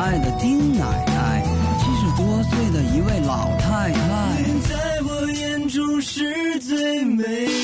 爱的丁奶奶，70多岁的一位老太太，在我眼中是最美。